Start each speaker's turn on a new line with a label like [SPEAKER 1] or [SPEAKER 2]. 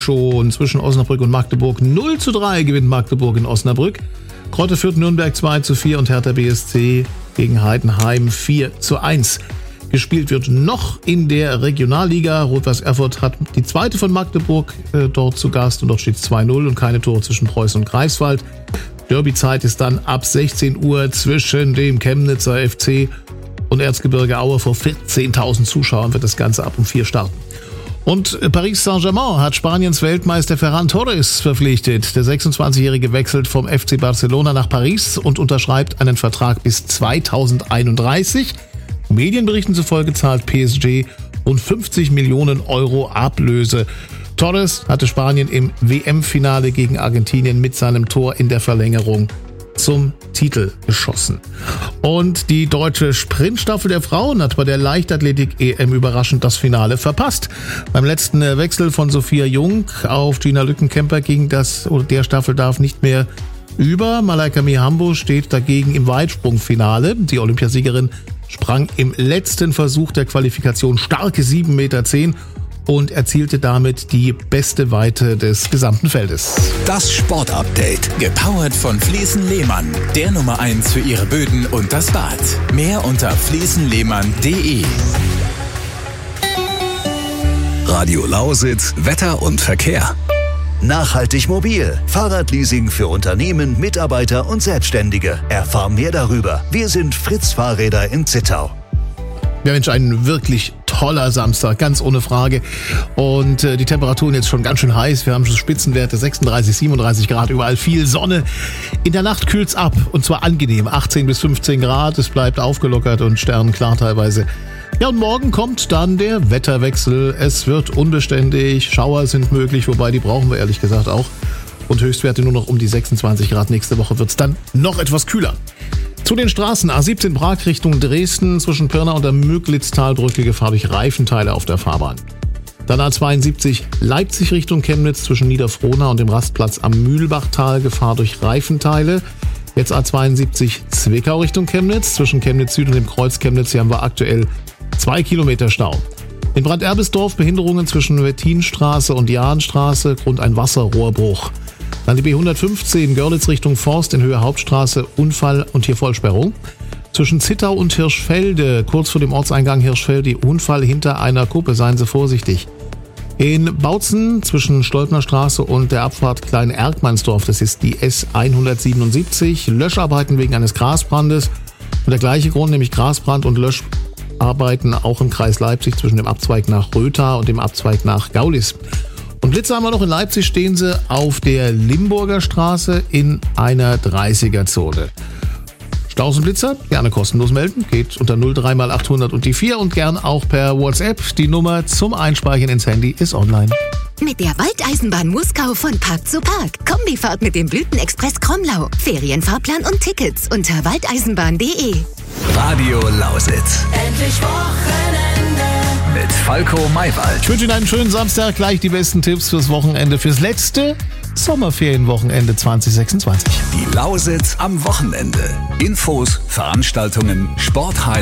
[SPEAKER 1] schon zwischen Osnabrück und Magdeburg. 0:3 gewinnt Magdeburg in Osnabrück. Greuther Fürth Nürnberg 2:4 und Hertha BSC gegen Heidenheim 4:1. Gespielt wird noch in der Regionalliga. Rot-Weiß Erfurt hat die zweite von Magdeburg dort zu Gast und dort steht es 2:0 und keine Tore zwischen Preußen und Greifswald. Derbyzeit ist dann ab 16 Uhr zwischen dem Chemnitzer FC und Erzgebirge Aue. Vor 14.000 Zuschauern wird das Ganze ab um 4 starten. Und Paris Saint-Germain hat Spaniens Weltmeister Ferran Torres verpflichtet. Der 26-Jährige wechselt vom FC Barcelona nach Paris und unterschreibt einen Vertrag bis 2031. Medienberichten zufolge zahlt PSG rund 50 Millionen Euro Ablöse. Torres hatte Spanien im WM-Finale gegen Argentinien mit seinem Tor in der Verlängerung zum Titel geschossen. Und die deutsche Sprintstaffel der Frauen hat bei der Leichtathletik-EM überraschend das Finale verpasst. Beim letzten Wechsel von Sophia Jung auf Gina Lückenkämper ging der Staffeldarf nicht mehr über. Malaika Mihambo steht dagegen im Weitsprungfinale. Die Olympiasiegerin sprang im letzten Versuch der Qualifikation starke 7,10 Meter und erzielte damit die beste Weite des gesamten Feldes.
[SPEAKER 2] Das Sportupdate, gepowert von Fliesen Lehmann, der Nummer 1 für Ihre Böden und das Bad. Mehr unter fliesenlehmann.de.
[SPEAKER 3] Radio Lausitz, Wetter und Verkehr.
[SPEAKER 4] Nachhaltig mobil. Fahrradleasing für Unternehmen, Mitarbeiter und Selbstständige. Erfahr mehr darüber. Wir sind Fritz Fahrräder in Zittau.
[SPEAKER 1] Ja Mensch, ein wirklich toller Samstag, ganz ohne Frage. Und die Temperaturen jetzt schon ganz schön heiß. Wir haben schon Spitzenwerte 36, 37 Grad, überall viel Sonne. In der Nacht kühlt's ab und zwar angenehm, 18 bis 15 Grad. Es bleibt aufgelockert und sternenklar teilweise. Ja, und morgen kommt dann der Wetterwechsel. Es wird unbeständig, Schauer sind möglich, wobei die brauchen wir ehrlich gesagt auch. Und Höchstwerte nur noch um die 26 Grad. Nächste Woche wird's dann noch etwas kühler. Zu den Straßen: A17 Prag Richtung Dresden, zwischen Pirna und der Müglitztalbrücke Gefahr durch Reifenteile auf der Fahrbahn. Dann A72 Leipzig Richtung Chemnitz, zwischen Niederfrohna und dem Rastplatz am Mühlbachtal Gefahr durch Reifenteile. Jetzt A72 Zwickau Richtung Chemnitz, zwischen Chemnitz Süd und dem Kreuz Chemnitz. Hier haben wir aktuell 2 Kilometer Stau. In Branderbisdorf Behinderungen zwischen Wettinstraße und Jahnstraße, Grund ein Wasserrohrbruch. Dann die B115 Görlitz Richtung Forst in Höhe Hauptstraße, Unfall und hier Vollsperrung. Zwischen Zittau und Hirschfelde, kurz vor dem Ortseingang Hirschfelde, Unfall hinter einer Kuppe, seien Sie vorsichtig. In Bautzen zwischen Stolpner Straße und der Abfahrt Klein-Erkmannsdorf, das ist die S177, Löscharbeiten wegen eines Grasbrandes. Und der gleiche Grund, nämlich Grasbrand und Löscharbeiten auch im Kreis Leipzig zwischen dem Abzweig nach Rötha und dem Abzweig nach Gaulis. Und Blitze haben wir noch in Leipzig, stehen sie auf der Limburger Straße in einer 30er-Zone. Staus und Blitzer gerne kostenlos melden, geht unter 03 mal 800 und die 4 und gern auch per WhatsApp. Die Nummer zum Einspeichern ins Handy ist online.
[SPEAKER 5] Mit der Waldeisenbahn Muskau von Park zu Park. Kombifahrt mit dem Blütenexpress Kromlau. Ferienfahrplan und Tickets unter waldeisenbahn.de.
[SPEAKER 3] Radio Lausitz.
[SPEAKER 6] Endlich Wochenende.
[SPEAKER 3] Mit Falco Maywald.
[SPEAKER 1] Ich wünsche Ihnen einen schönen Samstag. Gleich die besten Tipps fürs Wochenende, fürs letzte Sommerferienwochenende 2026.
[SPEAKER 3] Die Lausitz am Wochenende. Infos, Veranstaltungen, Sporthighlights.